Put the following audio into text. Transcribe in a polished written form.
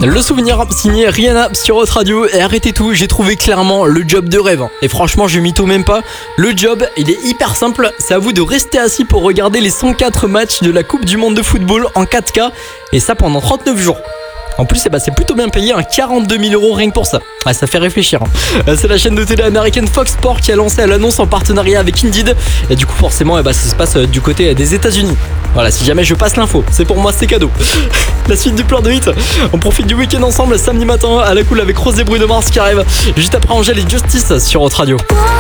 Le souvenir signé Rihanna sur Hot Radio. Et arrêtez tout, j'ai trouvé clairement le job de rêve. Et franchement, je mytho même pas. Le job, il est hyper simple. C'est à vous de rester assis pour regarder les 104 matchs de la Coupe du Monde de football en 4K. Et ça pendant 39 jours. En plus, c'est plutôt bien payé, 42 000 € rien que pour ça. Ah, ça fait réfléchir. C'est la chaîne de télé américaine Fox Sports qui a lancé l'annonce en partenariat avec Indeed. Et du coup, forcément, ça se passe du côté des États-Unis. Voilà, si jamais je passe l'info, c'est pour moi, c'est cadeau. La suite du plan de hit. On profite du week-end ensemble samedi matin à la cool avec Rose et Bruno Mars qui arrive juste après Angèle et Justice sur Hot Radio.